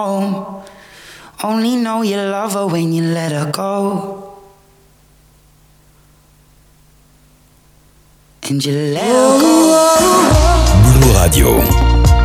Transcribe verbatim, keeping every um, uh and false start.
Only know you love her when you let her go. And you let her go. Blue Radio.